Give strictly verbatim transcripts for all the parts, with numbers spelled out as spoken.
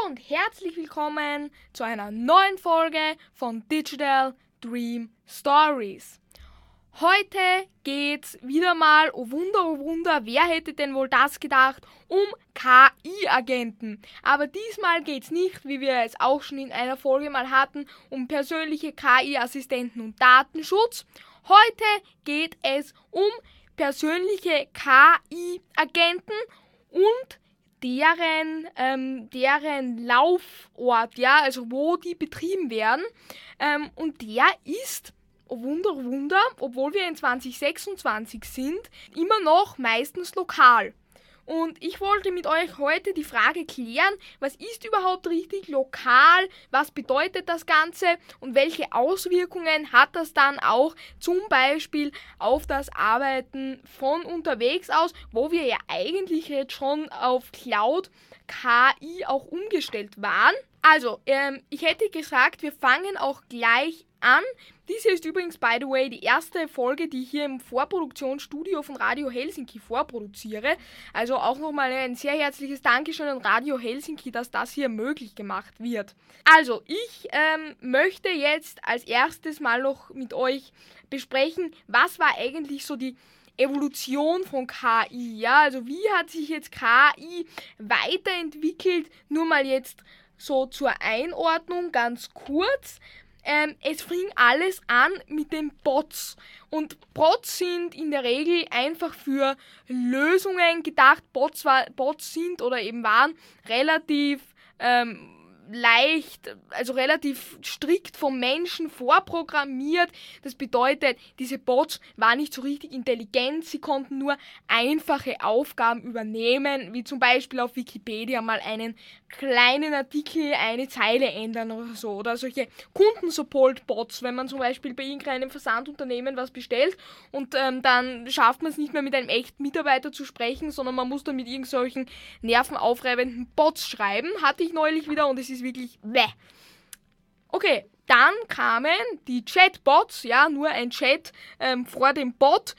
und herzlich willkommen zu einer neuen Folge von Digital Dream Stories. Heute geht's wieder mal, oh Wunder, oh Wunder, wer hätte denn wohl das gedacht, um K I-Agenten. Aber diesmal geht's nicht, wie wir es auch schon in einer Folge mal hatten, um persönliche K I-Assistenten und Datenschutz. Heute geht es um persönliche K I-Agenten und deren, ähm, deren Laufort, ja, also wo die betrieben werden. Ähm, und der ist, oh Wunder, oh Wunder, obwohl wir in zwanzig sechsundzwanzig sind, immer noch meistens lokal. Und ich wollte mit euch heute die Frage klären, was ist überhaupt richtig lokal, was bedeutet das Ganze und welche Auswirkungen hat das dann auch zum Beispiel auf das Arbeiten von unterwegs aus, wo wir ja eigentlich jetzt schon auf Cloud K I auch umgestellt waren. Also, ähm, ich hätte gesagt, wir fangen auch gleich an. Diese ist übrigens, by the way, die erste Folge, die ich hier im Vorproduktionsstudio von Radio Helsinki vorproduziere. Also auch nochmal ein sehr herzliches Dankeschön an Radio Helsinki, dass das hier möglich gemacht wird. Also, ich ähm, möchte jetzt als erstes mal noch mit euch besprechen, was war eigentlich so die Evolution von K I, ja? Also wie hat sich jetzt K I weiterentwickelt? Nur mal jetzt so zur Einordnung ganz kurz. Ähm, es fing alles an mit den Bots. Und Bots sind in der Regel einfach für Lösungen gedacht. Bots, war, Bots sind oder eben waren relativ ähm, leicht, also relativ strikt vom Menschen vorprogrammiert. Das bedeutet, diese Bots waren nicht so richtig intelligent, sie konnten nur einfache Aufgaben übernehmen, wie zum Beispiel auf Wikipedia mal einen kleinen Artikel, eine Zeile ändern oder so. Oder solche Kundensupport-Bots, wenn man zum Beispiel bei irgendeinem Versandunternehmen was bestellt und ähm, dann schafft man es nicht mehr mit einem echten Mitarbeiter zu sprechen, sondern man muss dann mit irgendwelchen nervenaufreibenden Bots schreiben. Hatte ich neulich wieder und es ist wirklich bäh. Okay, dann kamen die Chatbots, ja, nur ein Chat ähm, vor dem Bot,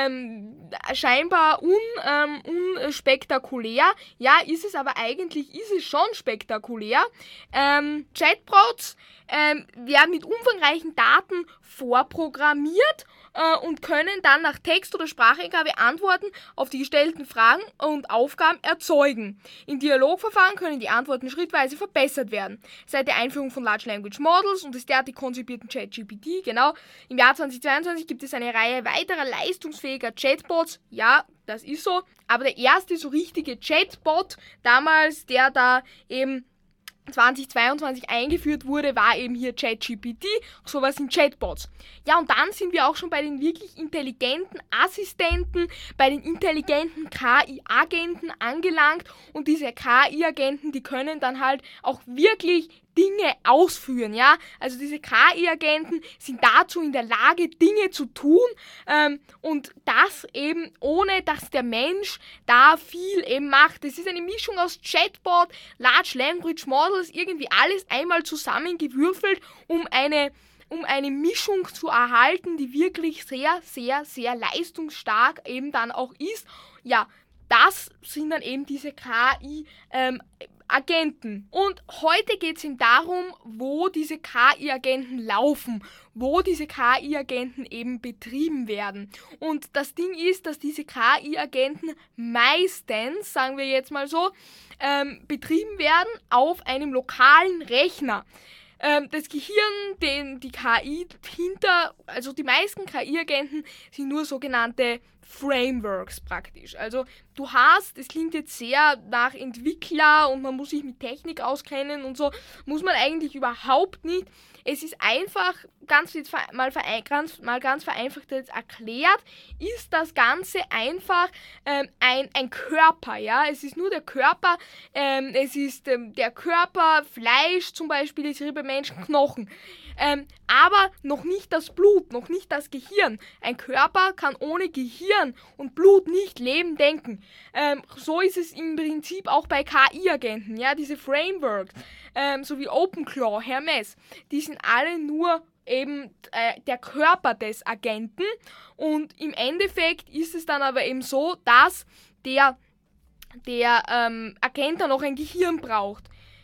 ähm, scheinbar un, ähm, unspektakulär. Ja, ist es, aber eigentlich ist es schon spektakulär. Ähm, Chatbots ähm, werden mit umfangreichen Daten vorprogrammiert äh, und können dann nach Text- oder Spracheingabe Antworten auf die gestellten Fragen und Aufgaben erzeugen. In Dialogverfahren können die Antworten schrittweise verbessert werden. Seit der Einführung von Large Language Models und des derartig konzipierten ChatGPT, genau, im Jahr zweitausendzweiundzwanzig gibt es eine Reihe weiterer leistungsfähiger Chatbots. Ja, das ist so. Aber der erste so richtige Chatbot damals, der da eben zweitausendzweiundzwanzig eingeführt wurde, war eben hier ChatGPT, sowas sind Chatbots. Ja, und dann sind wir auch schon bei den wirklich intelligenten Assistenten, bei den intelligenten K I-Agenten angelangt und diese K I-Agenten, die können dann halt auch wirklich Dinge ausführen, ja, also diese K I-Agenten sind dazu in der Lage, Dinge zu tun ähm, und das eben ohne, dass der Mensch da viel eben macht. Es ist eine Mischung aus Chatbot, Large Language Models, irgendwie alles einmal zusammengewürfelt, um eine um eine Mischung zu erhalten, die wirklich sehr, sehr, sehr leistungsstark eben dann auch ist. Ja, das sind dann eben diese K I ähm, Agenten. Und heute geht es ihm darum, wo diese K I-Agenten laufen, wo diese K I-Agenten eben betrieben werden. Und das Ding ist, dass diese K I-Agenten meistens, sagen wir jetzt mal so, ähm, betrieben werden auf einem lokalen Rechner. Ähm, das Gehirn, den die K I hinter, also die meisten K I-Agenten sind nur sogenannte Frameworks praktisch. Also du hast, es klingt jetzt sehr nach Entwickler und man muss sich mit Technik auskennen und so, muss man eigentlich überhaupt nicht. Es ist einfach, ganz, jetzt mal, ganz, mal ganz vereinfacht jetzt erklärt, ist das Ganze einfach ähm, ein, ein Körper, ja, es ist nur der Körper, ähm, es ist ähm, der Körper, Fleisch zum Beispiel, ist hier bei Menschen Knochen. Ähm, aber noch nicht das Blut, noch nicht das Gehirn. Ein Körper kann ohne Gehirn und Blut nicht leben, denken. Ähm, so ist es im Prinzip auch bei K I-Agenten, ja, diese Frameworks, ähm, so wie OpenClaw, Hermes, die sind alle nur eben äh, der Körper des Agenten und im Endeffekt ist es dann aber eben so, dass der, der ähm, Agent dann noch ein Gehirn braucht.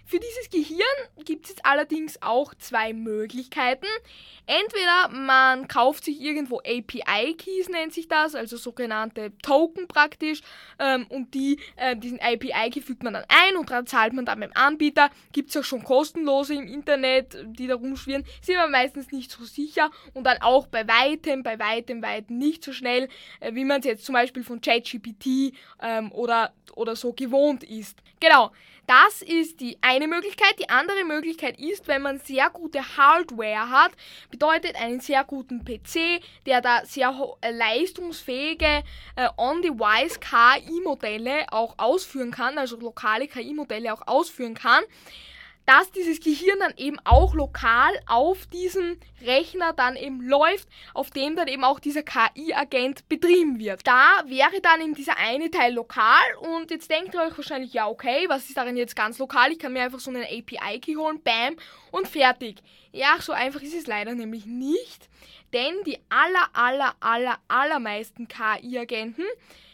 Für dieses Gehirn gibt es jetzt allerdings auch zwei Möglichkeiten. Entweder man kauft sich irgendwo A P I-Keys, nennt sich das, also sogenannte Token praktisch, ähm, und die, äh, diesen A P I-Key fügt man dann ein und dann zahlt man dann beim Anbieter. Gibt es auch schon kostenlose im Internet, die da rumschwirren, sind aber meistens nicht so sicher und dann auch bei weitem, bei weitem, weitem nicht so schnell, äh, wie man es jetzt zum Beispiel von ChatGPT ähm, oder, oder so gewohnt ist. Genau. Das ist die eine Möglichkeit. Die andere Möglichkeit ist, wenn man sehr gute Hardware hat, bedeutet einen sehr guten P C, der da sehr ho- äh, leistungsfähige äh, On-Device K I-Modelle auch ausführen kann, also lokale K I-Modelle auch ausführen kann, dass dieses Gehirn dann eben auch lokal auf diesem Rechner dann eben läuft, auf dem dann eben auch dieser K I-Agent betrieben wird. Da wäre dann eben dieser eine Teil lokal und jetzt denkt ihr euch wahrscheinlich, ja okay, was ist darin jetzt ganz lokal? Ich kann mir einfach so einen A P I-Key holen, bam, und fertig. Ja, so einfach ist es leider nämlich nicht, denn die aller, aller, aller, allermeisten K I-Agenten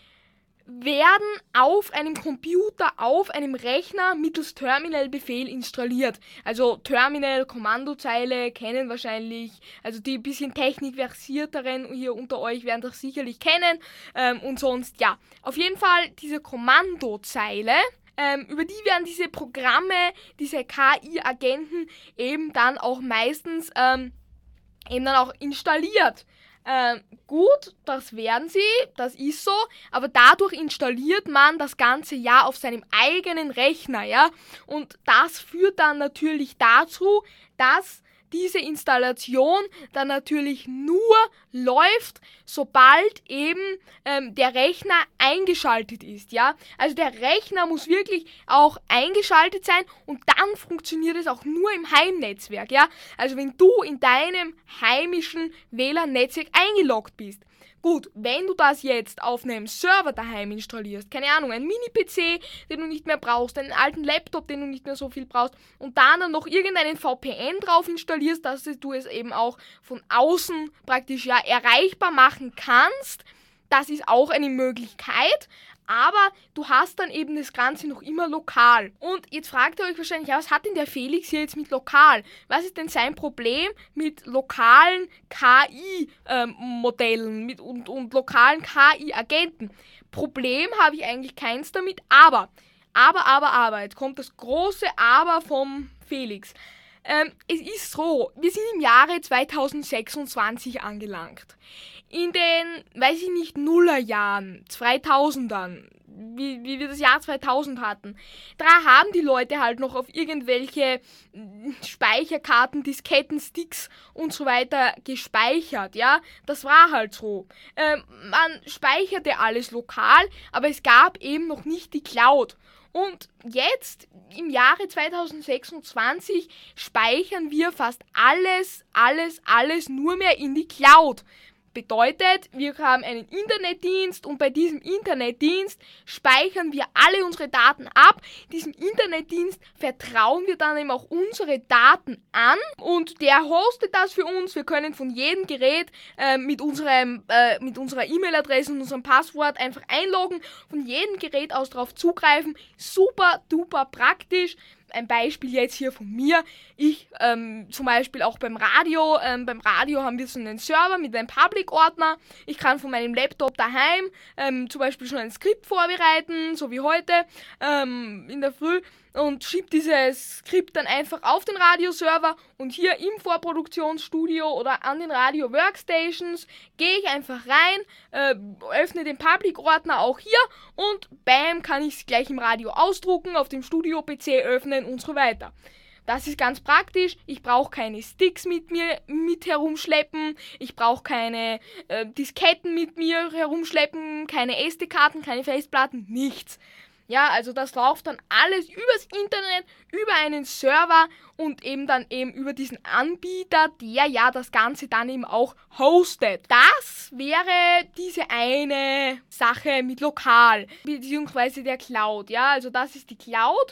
werden auf einem Computer, auf einem Rechner mittels Terminal-Befehl installiert. Also Terminal, Kommandozeile kennen wahrscheinlich, also die bisschen technikversierteren hier unter euch werden das sicherlich kennen. Ähm, und sonst, ja, auf jeden Fall diese Kommandozeile, ähm, über die werden diese Programme, diese K I-Agenten eben dann auch meistens ähm, eben dann auch installiert. Ähm, gut, das werden sie, das ist so, aber dadurch installiert man das Ganze ja auf seinem eigenen Rechner, ja, und das führt dann natürlich dazu, dass diese Installation dann natürlich nur läuft, sobald eben ähm, der Rechner eingeschaltet ist, ja. Also der Rechner muss wirklich auch eingeschaltet sein und dann funktioniert es auch nur im Heimnetzwerk, ja. Also wenn du in deinem heimischen W L A N-Netzwerk eingeloggt bist. Gut, wenn du das jetzt auf einem Server daheim installierst, keine Ahnung, ein Mini-P C, den du nicht mehr brauchst, einen alten Laptop, den du nicht mehr so viel brauchst und dann noch irgendeinen V P N drauf installierst, dass du es eben auch von außen praktisch ja erreichbar machen kannst, das ist auch eine Möglichkeit, aber du hast dann eben das Ganze noch immer lokal. Und jetzt fragt ihr euch wahrscheinlich, ja, was hat denn der Felix hier jetzt mit lokal? Was ist denn sein Problem mit lokalen K I-Modellen ähm, mit, und, und lokalen K I-Agenten? Problem habe ich eigentlich keins damit, aber, aber, aber, aber, jetzt kommt das große Aber vom Felix. Ähm, es ist so, wir sind im Jahre zweitausendsechsundzwanzig angelangt. In den, weiß ich nicht, Nullerjahren, zweitausendern, wie, wie wir das Jahr zweitausend hatten, da haben die Leute halt noch auf irgendwelche Speicherkarten, Disketten, Sticks und so weiter gespeichert, ja, das war halt so. Ähm, man speicherte alles lokal, aber es gab eben noch nicht die Cloud. Und jetzt, im Jahre zweitausendsechsundzwanzig, speichern wir fast alles, alles, alles nur mehr in die Cloud. Bedeutet, wir haben einen Internetdienst und bei diesem Internetdienst speichern wir alle unsere Daten ab. Diesem Internetdienst vertrauen wir dann eben auch unsere Daten an und der hostet das für uns. Wir können von jedem Gerät äh, mit, unserem, äh, mit unserer E-Mail-Adresse und unserem Passwort einfach einloggen, von jedem Gerät aus drauf zugreifen. Super, duper praktisch. Ein Beispiel jetzt hier von mir. Ich ähm, zum Beispiel auch beim Radio. Ähm, beim Radio haben wir so einen Server mit einem Public-Ordner. Ich kann von meinem Laptop daheim ähm, zum Beispiel schon ein Skript vorbereiten, so wie heute ähm, in der Früh und schiebe dieses Skript dann einfach auf den Radioserver und hier im Vorproduktionsstudio oder an den Radio-Workstations gehe ich einfach rein, äh, öffne den Public-Ordner auch hier und bam, kann ich es gleich im Radio ausdrucken, auf dem Studio-P C öffnen und so weiter. Das ist ganz praktisch. Ich brauche keine Sticks mit mir mit herumschleppen. Ich brauche keine äh, Disketten mit mir herumschleppen, keine S D-Karten, keine Festplatten, nichts. Ja, also das läuft dann alles übers Internet, über einen Server und eben dann eben über diesen Anbieter, der ja das Ganze dann eben auch hostet. Das wäre diese eine Sache mit lokal, beziehungsweise der Cloud. Ja, also das ist die Cloud.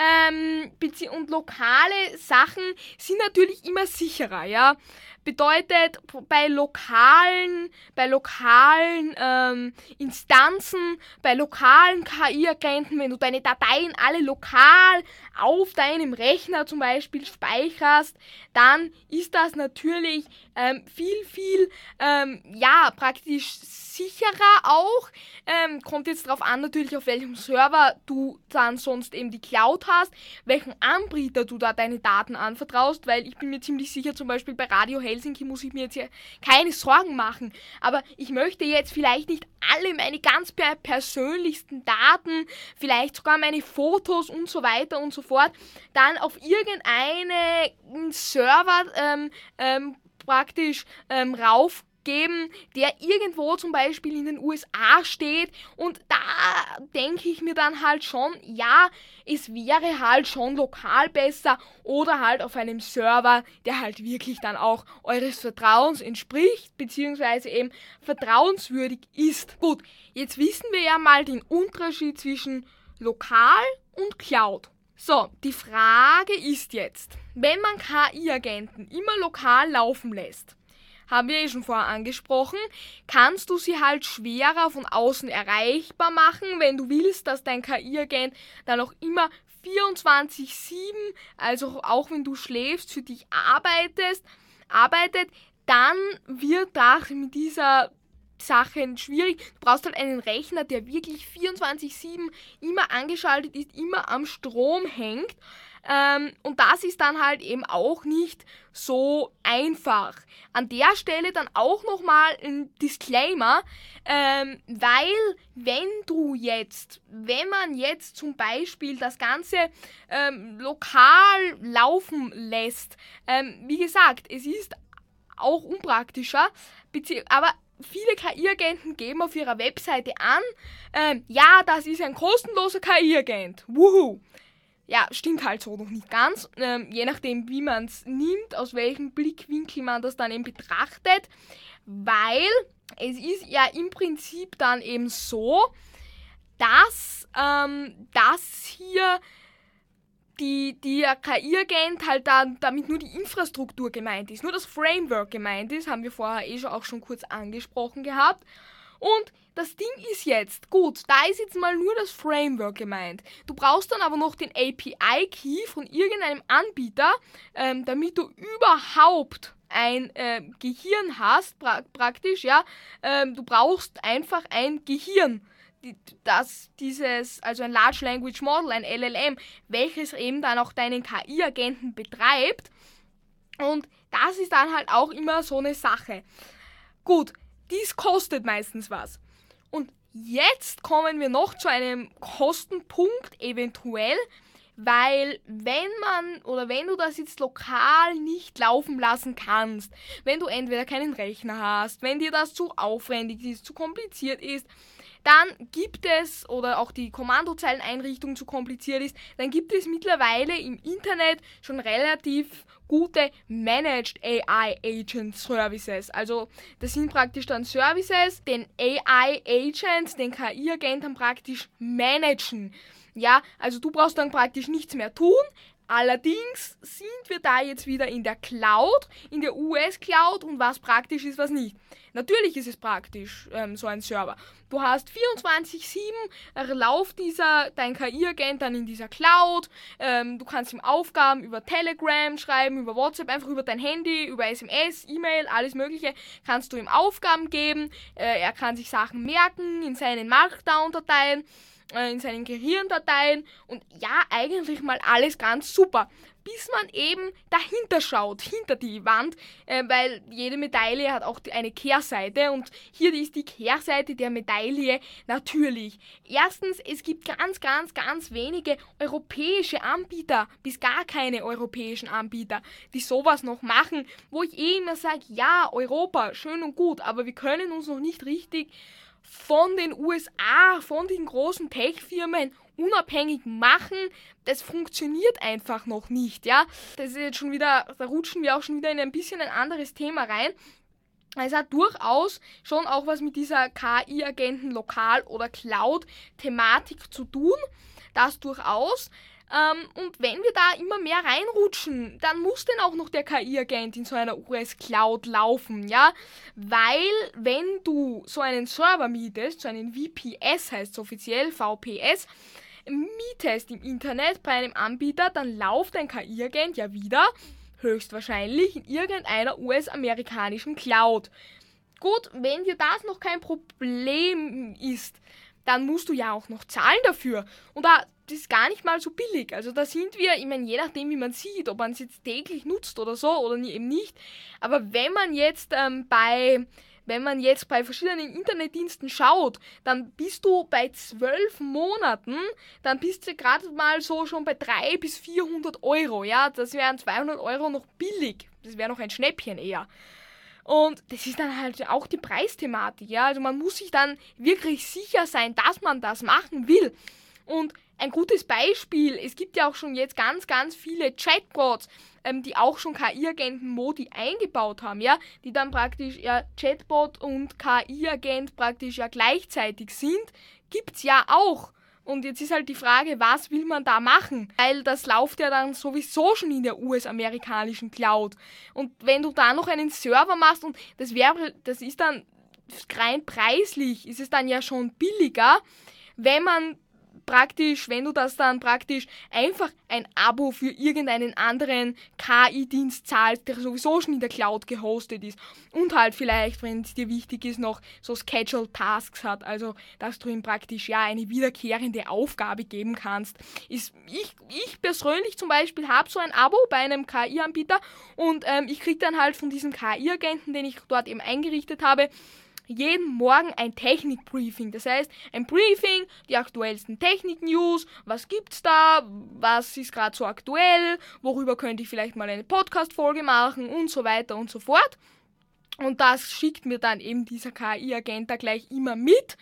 Ähm, und lokale Sachen sind natürlich immer sicherer, ja. Bedeutet, bei lokalen, bei lokalen ähm, Instanzen, bei lokalen K I-Agenten KI-Agenten, wenn du deine Dateien alle lokal auf deinem Rechner zum Beispiel speicherst, dann ist das natürlich ähm, viel, viel, ähm, ja, praktisch sicherer auch. Ähm, kommt jetzt darauf an natürlich, auf welchem Server du dann sonst eben die Cloud hast, welchen Anbieter du da deine Daten anvertraust, weil ich bin mir ziemlich sicher, zum Beispiel bei Radio Helsinki muss ich mir jetzt hier keine Sorgen machen, aber ich möchte jetzt vielleicht nicht alle meine ganz per- persönlichsten Daten, vielleicht sogar meine Fotos und so weiter und so fort, dann auf irgendeinen Server ähm, ähm, praktisch ähm, rauf geben, der irgendwo zum Beispiel in den U S A steht, und da denke ich mir dann halt schon, ja, es wäre halt schon lokal besser oder halt auf einem Server, der halt wirklich dann auch eures Vertrauens entspricht, beziehungsweise eben vertrauenswürdig ist. Gut, jetzt wissen wir ja mal den Unterschied zwischen lokal und Cloud. So, die Frage ist jetzt, wenn man K I-Agenten immer lokal laufen lässt, haben wir eh schon vorher angesprochen, kannst du sie halt schwerer von außen erreichbar machen, wenn du willst, dass dein K I-Agent dann auch immer vierundzwanzig sieben, also auch wenn du schläfst, für dich arbeitest, arbeitet, dann wird das mit dieser Sache schwierig. Du brauchst halt einen Rechner, der wirklich vierundzwanzig sieben immer angeschaltet ist, immer am Strom hängt. Ähm, und das ist dann halt eben auch nicht so einfach. An der Stelle dann auch nochmal ein Disclaimer, ähm, weil wenn du jetzt, wenn man jetzt zum Beispiel das Ganze ähm, lokal laufen lässt, ähm, wie gesagt, es ist auch unpraktischer, bezieh- aber viele K I-Agenten geben auf ihrer Webseite an, ähm, ja, das ist ein kostenloser K I-Agent. Wuhu! Ja, stimmt halt so noch nicht ganz, ähm, je nachdem, wie man es nimmt, aus welchem Blickwinkel man das dann eben betrachtet, weil es ist ja im Prinzip dann eben so, dass, ähm, dass hier die, der K I-Agent halt dann damit nur die Infrastruktur gemeint ist, nur das Framework gemeint ist, haben wir vorher eh schon auch schon kurz angesprochen gehabt. Und das Ding ist jetzt, gut, da ist jetzt mal nur das Framework gemeint. Du brauchst dann aber noch den A P I-Key von irgendeinem Anbieter, ähm, damit du überhaupt ein äh, Gehirn hast, pra- praktisch, ja. Ähm, du brauchst einfach ein Gehirn, die, das dieses, also ein Large Language Model, ein L L M, welches eben dann auch deinen K I-Agenten betreibt. Und das ist dann halt auch immer so eine Sache. Gut, dies kostet meistens was. Und jetzt kommen wir noch zu einem Kostenpunkt eventuell, weil wenn man oder wenn du das jetzt lokal nicht laufen lassen kannst, wenn du entweder keinen Rechner hast, wenn dir das zu aufwendig ist, zu kompliziert ist, dann gibt es, oder auch die Kommandozeileneinrichtung zu kompliziert ist, dann gibt es mittlerweile im Internet schon relativ gute Managed A I Agent Services. Also das sind praktisch dann Services, den A I Agent, den K I-Agent dann praktisch managen. Ja, also du brauchst dann praktisch nichts mehr tun. Allerdings sind wir da jetzt wieder in der Cloud, in der U S-Cloud, und was praktisch ist, was nicht. Natürlich ist es praktisch, ähm, so ein Server. Du hast vierundzwanzig sieben, läuft dieser, dein K I-Agent dann in dieser Cloud, ähm, du kannst ihm Aufgaben über Telegram schreiben, über WhatsApp, einfach über dein Handy, über S M S, E-Mail, alles mögliche, kannst du ihm Aufgaben geben, äh, er kann sich Sachen merken in seinen Markdown-Dateien, in seinen Gehirndateien, und ja, eigentlich mal alles ganz super, bis man eben dahinter schaut, hinter die Wand, äh, weil jede Medaille hat auch eine Kehrseite, und hier ist die Kehrseite der Medaille natürlich. Erstens, es gibt ganz, ganz, ganz wenige europäische Anbieter, bis gar keine europäischen Anbieter, die sowas noch machen, wo ich eh immer sage, ja, Europa, schön und gut, aber wir können uns noch nicht richtig von den U S A, von den großen Tech-Firmen unabhängig machen. Das funktioniert einfach noch nicht, ja. Das ist jetzt schon wieder, da rutschen wir auch schon wieder in ein bisschen ein anderes Thema rein. Es hat durchaus schon auch was mit dieser K I-Agenten Lokal- oder Cloud-Thematik zu tun. Das durchaus. Ähm, und wenn wir da immer mehr reinrutschen, dann muss denn auch noch der K I-Agent in so einer U S-Cloud laufen, ja? Weil, wenn du so einen Server mietest, so einen V P S heißt es offiziell, V P S, mietest im Internet bei einem Anbieter, dann läuft dein K I-Agent ja wieder höchstwahrscheinlich in irgendeiner U S-amerikanischen Cloud. Gut, wenn dir das noch kein Problem ist, dann musst du ja auch noch zahlen dafür. Und da, das ist gar nicht mal so billig. Also da sind wir, ich meine, je nachdem, wie man sieht, ob man es jetzt täglich nutzt oder so oder nie, eben nicht. Aber wenn man jetzt ähm, bei... Wenn man jetzt bei verschiedenen Internetdiensten schaut, dann bist du bei zwölf Monaten, dann bist du gerade mal so schon bei dreihundert bis vierhundert Euro, ja, das wären zweihundert Euro noch billig, das wäre noch ein Schnäppchen eher. Und das ist dann halt auch die Preisthematik, ja, also man muss sich dann wirklich sicher sein, dass man das machen will. Und ein gutes Beispiel, es gibt ja auch schon jetzt ganz, ganz viele Chatbots, ähm, die auch schon K I-Agenten-Modi eingebaut haben, ja, die dann praktisch ja Chatbot und K I-Agent praktisch ja gleichzeitig sind, gibt's ja auch. Und jetzt ist halt die Frage, was will man da machen? Weil das läuft ja dann sowieso schon in der U S-amerikanischen Cloud. Und wenn du da noch einen Server machst, und das wäre, das ist dann rein preislich, ist es dann ja schon billiger, wenn man praktisch, wenn du das dann praktisch einfach ein Abo für irgendeinen anderen K I-Dienst zahlst, der sowieso schon in der Cloud gehostet ist und halt vielleicht, wenn es dir wichtig ist, noch so Scheduled Tasks hat, also dass du ihm praktisch ja eine wiederkehrende Aufgabe geben kannst. Ist, ich, ich persönlich zum Beispiel habe so ein Abo bei einem K I-Anbieter und ähm, ich kriege dann halt von diesem K I-Agenten, den ich dort eben eingerichtet habe, jeden Morgen ein Technik-Briefing. Das heißt, ein Briefing, die aktuellsten Technik-News, was gibt's da, was ist gerade so aktuell, worüber könnte ich vielleicht mal eine Podcast-Folge machen und so weiter und so fort. Und das schickt mir dann eben dieser K I-Agent da gleich immer mit.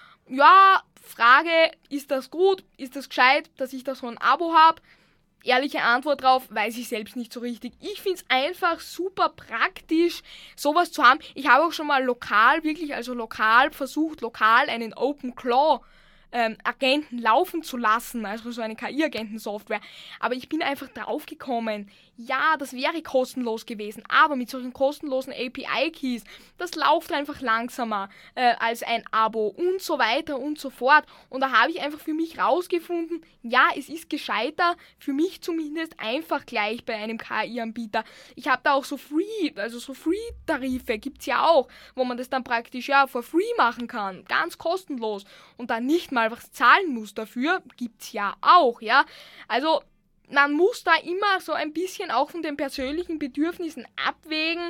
Ja, Frage, ist das gut, ist das gescheit, dass ich da so ein Abo habe? Ehrliche Antwort drauf, weiß ich selbst nicht so richtig. Ich finde es einfach super praktisch, sowas zu haben. Ich habe auch schon mal lokal, wirklich also lokal versucht, lokal einen OpenClaw ähm, Agenten laufen zu lassen, also so eine K I-Agenten-Software. Aber ich bin einfach draufgekommen, ja, das wäre kostenlos gewesen, aber mit solchen kostenlosen A P I-Keys, das läuft einfach langsamer äh, als ein Abo und so weiter und so fort. Und da habe ich einfach für mich rausgefunden, ja, es ist gescheiter, für mich zumindest einfach gleich bei einem K I-Anbieter. Ich habe da auch so Free, also so Free-Tarife gibt es ja auch, wo man das dann praktisch ja for free machen kann, ganz kostenlos und dann nicht mal was zahlen muss dafür, gibt es ja auch, ja. Also man muss da immer so ein bisschen auch von den persönlichen Bedürfnissen abwägen.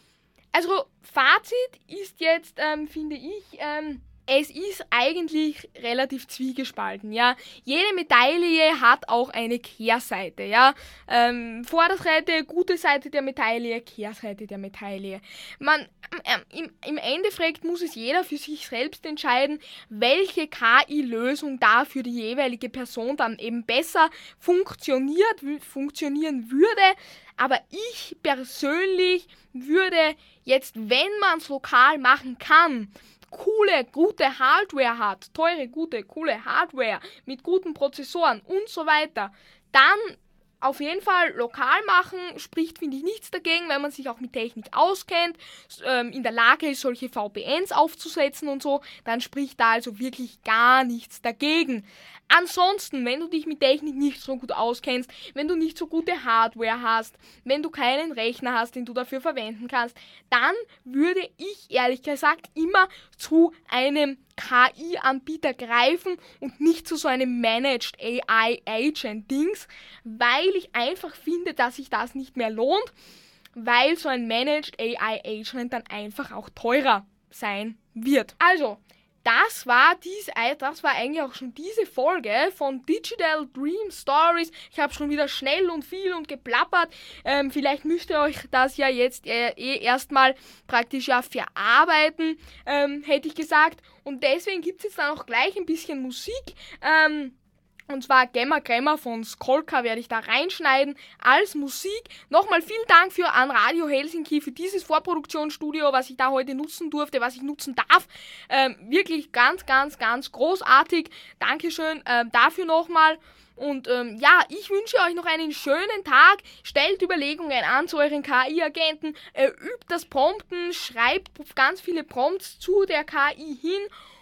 Also Fazit ist jetzt, ähm, finde ich, ähm, es ist eigentlich relativ zwiegespalten, ja. Jede Medaille hat auch eine Kehrseite, ja. Ähm, Vorderseite, gute Seite der Medaille, Kehrseite der Medaille. Man, ähm, im, im Endeffekt muss es jeder für sich selbst entscheiden, welche K I-Lösung da für die jeweilige Person dann eben besser funktioniert, funktionieren würde. Aber ich persönlich würde jetzt, wenn man es lokal machen kann, coole, gute Hardware hat, teure, gute, coole Hardware mit guten Prozessoren und so weiter, dann auf jeden Fall lokal machen, spricht, finde ich, nichts dagegen, wenn man sich auch mit Technik auskennt, ähm, in der Lage ist, solche V P Ns aufzusetzen und so, dann spricht da also wirklich gar nichts dagegen. Ansonsten, wenn du dich mit Technik nicht so gut auskennst, wenn du nicht so gute Hardware hast, wenn du keinen Rechner hast, den du dafür verwenden kannst, dann würde ich ehrlich gesagt immer zu einem K I-Anbieter greifen und nicht zu so einem Managed A I-Agent-Dings, weil ich einfach finde, dass sich das nicht mehr lohnt, weil so ein Managed A I-Agent dann einfach auch teurer sein wird. Also, Das war, dies, das war eigentlich auch schon diese Folge von Digital Dream Stories. Ich habe schon wieder schnell und viel und geplappert. Ähm, vielleicht müsst ihr euch das ja jetzt äh, eh erstmal praktisch ja verarbeiten, ähm, hätte ich gesagt. Und deswegen gibt es jetzt dann auch gleich ein bisschen Musik. Ähm, Und zwar Gemma Gremmer von Skolka werde ich da reinschneiden als Musik. Nochmal vielen Dank für an Radio Helsinki für dieses Vorproduktionsstudio, was ich da heute nutzen durfte, was ich nutzen darf. Ähm, wirklich ganz, ganz, ganz großartig. Dankeschön ähm, dafür nochmal. Und ähm, ja, ich wünsche euch noch einen schönen Tag. Stellt Überlegungen an zu euren K I-Agenten. Äh, übt das Prompten, schreibt ganz viele Prompts zu der K I hin.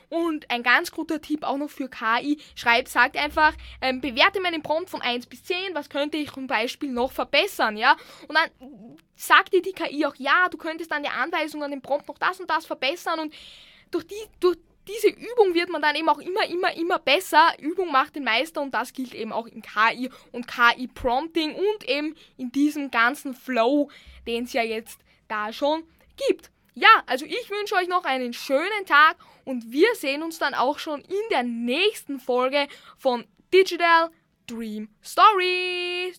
Und ein ganz guter Tipp auch noch für K I, schreib, sagt einfach, ähm, bewerte meinen Prompt von eins bis zehn, was könnte ich zum Beispiel noch verbessern, ja? Und dann sagt dir die K I auch, ja, du könntest an der Anweisung an den Prompt noch das und das verbessern und durch die, durch diese Übung wird man dann eben auch immer, immer, immer besser. Übung macht den Meister und das gilt eben auch in K I und K I-Prompting und eben in diesem ganzen Flow, den es ja jetzt da schon gibt. Ja, also ich wünsche euch noch einen schönen Tag und wir sehen uns dann auch schon in der nächsten Folge von Digital Dream Stories.